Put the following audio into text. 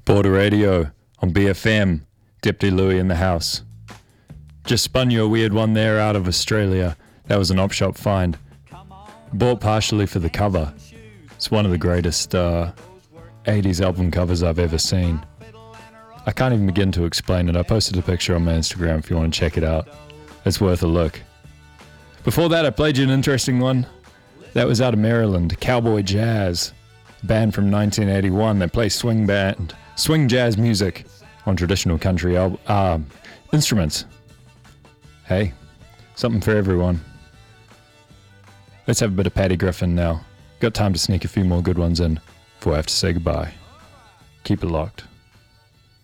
Border Radio on BFM. Deputy Louie in the house. Just spun you a weird one there out of Australia. That was an op shop find. Bought partially for the cover. It's one of the greatest 80s album covers I've ever seen. I can't even begin to explain it. I posted a picture on my Instagram if you want to check it out. It's worth a look. Before that, I played you an interesting one. That was out of Maryland, Cowboy Jazz, a band from 1981 that plays swing jazz music on traditional country instruments. Hey, something for everyone. Let's have a bit of Patty Griffin now. Got time to sneak a few more good ones in before I have to say goodbye. Keep it locked.